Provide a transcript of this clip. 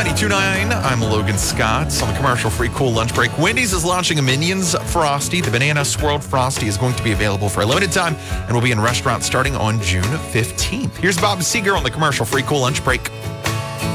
92.9, I'm Logan Scott on the commercial-free Cool Lunch Break. Wendy's is launching a Minions Frosty. The Banana Swirled Frosty is going to be available for a limited time and will be in restaurants starting on June 15th. Here's Bob Seger on the commercial-free Cool Lunch Break.